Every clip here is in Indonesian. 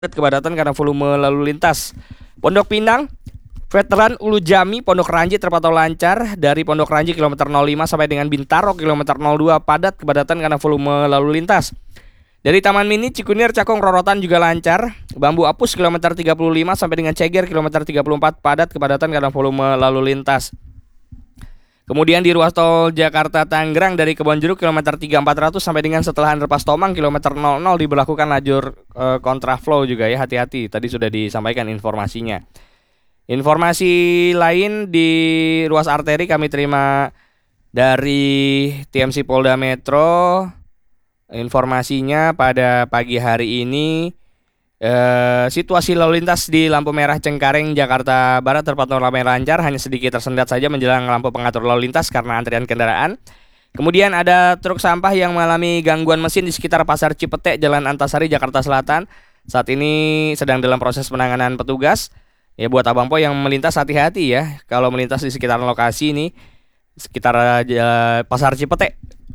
kepadatan karena volume lalu lintas. Pondok Pinang, Veteran Ulu Jami, Pondok Ranji terpantau lancar dari Pondok Ranji kilometer 05 sampai dengan Bintaro kilometer 02 padat kepadatan karena volume lalu lintas. Dari Taman Mini Cikunir Cakung Rorotan juga lancar. Bambu Apus kilometer 35 sampai dengan Ceger kilometer 34 padat kepadatan karena volume lalu lintas. Kemudian di ruas tol Jakarta Tangerang dari Kebonjeruk kilometer 3400 sampai dengan setelah underpass Tomang kilometer 00 diberlakukan lajur kontraflow juga ya, hati-hati. Tadi sudah disampaikan informasinya. Informasi lain di ruas arteri kami terima dari TMC Polda Metro. Informasinya pada pagi hari ini situasi lalu lintas di lampu merah Cengkareng Jakarta Barat terpantau ramai lancar, hanya sedikit tersendat saja menjelang lampu pengatur lalu lintas karena antrian kendaraan. Kemudian ada truk sampah yang mengalami gangguan mesin di sekitar Pasar Cipete, Jalan Antasari, Jakarta Selatan. Saat ini sedang dalam proses penanganan petugas. Ya, buat Abang Po yang melintas hati-hati ya kalau melintas di sekitaran lokasi ini, sekitar Pasar Cipete,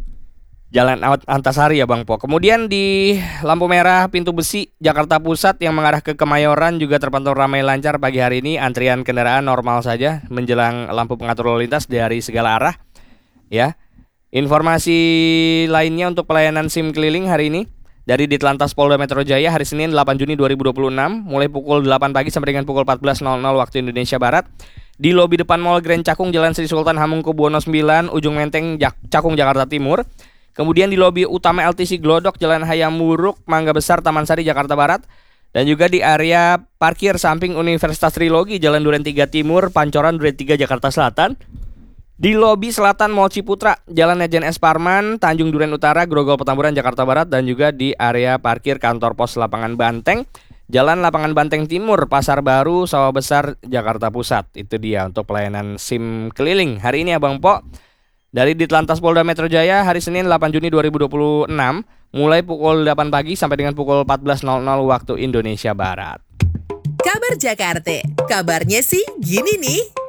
Jalan Antasari ya Bang Po. Kemudian di lampu merah Pintu Besi Jakarta Pusat yang mengarah ke Kemayoran juga terpantau ramai lancar pagi hari ini. Antrian kendaraan normal saja menjelang lampu pengatur lalu lintas dari segala arah. Ya. Informasi lainnya untuk pelayanan SIM keliling hari ini dari Ditlantas Polda Metro Jaya hari Senin 8 Juni 2026 mulai pukul 8 pagi sampai dengan pukul 14.00 waktu Indonesia Barat. Di lobi depan Mall Grand Cakung Jalan Sri Sultan Hamengkubuwono 9 Ujung Menteng Cakung Jakarta Timur. Kemudian di lobi utama LTC Glodok Jalan Hayam Wuruk Mangga Besar Taman Sari Jakarta Barat. Dan juga di area parkir samping Universitas Trilogi Jalan Duren 3 Timur Pancoran Duren 3 Jakarta Selatan. Di lobi selatan Mall Ciputra Jalan Lejen S. Parman Tanjung Duren Utara Grogol Petamburan Jakarta Barat. Dan juga di area parkir kantor pos Lapangan Banteng Jalan Lapangan Banteng Timur Pasar Baru Sawah Besar Jakarta Pusat. Itu dia untuk pelayanan SIM keliling hari ini Abang Po. Dari Ditlantas Polda Metro Jaya hari Senin 8 Juni 2026 mulai pukul 8 pagi sampai dengan pukul 14.00 waktu Indonesia Barat. Kabar Jakarta, kabarnya sih gini nih.